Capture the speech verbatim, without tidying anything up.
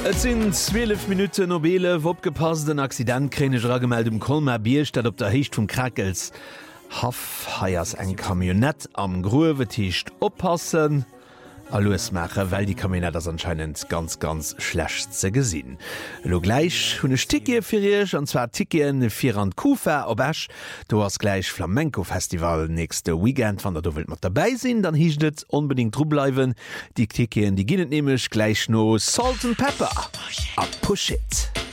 Et sinn zwölf Minuten Nobele opgepasst den Accident kränech raggemeld um Kolmer Bierstadt op der Hecht vum Krakels. Haff haiers eng Kamionett am Groewetiicht oppassen. Allosmacher, weil die Kamionett das anscheinend ganz ganz schlecht ze gesinn. Lo gleich hunne Stikie firch an zwar Tikien fir an Kufer op Esch. Du hast gleich Flamenco-Festival nächste Weekend, wann der du wilt mat dabei sinn, dann hiechtet unbedingt drubleiwen. Die Tikien die ginnet nämlich gleich no Salt and Pepper. A push it.